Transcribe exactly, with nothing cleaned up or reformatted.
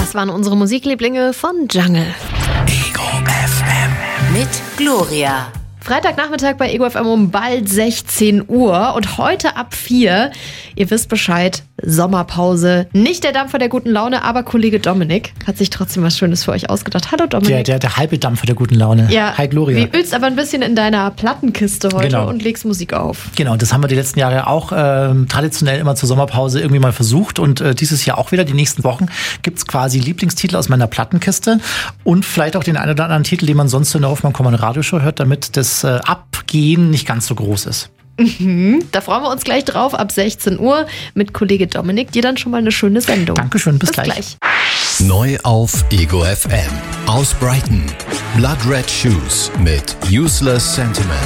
Das waren unsere Musiklieblinge von Jungle. Ego F M. Mit Gloria. Freitagnachmittag bei Ego F M um bald sechzehn Uhr und heute ab vier, ihr wisst Bescheid, Sommerpause. Nicht der Dampfer der guten Laune, aber Kollege Dominik hat sich trotzdem was Schönes für euch ausgedacht. Hallo Dominik. Der, der, der halbe Dampfer der guten Laune. Ja, Hi Gloria. du wühlst aber ein bisschen in deiner Plattenkiste heute Genau. und legst Musik auf. Genau, das haben wir die letzten Jahre auch ähm, traditionell immer zur Sommerpause irgendwie mal versucht und äh, dieses Jahr auch wieder, die nächsten Wochen, gibt's quasi Lieblingstitel aus meiner Plattenkiste und vielleicht auch den einen oder anderen Titel, den man sonst in der Hoffmann Kommern Radioshow hört, damit das äh, Abgehen nicht ganz so groß ist. Mhm. Da freuen wir uns gleich drauf ab sechzehn Uhr mit Kollege Dominik. Dir dann schon mal eine schöne Sendung. Dankeschön, bis, bis gleich. gleich. Neu auf Ego F M. Aus Brighton. Blood Red Shoes mit Useless Sentiment.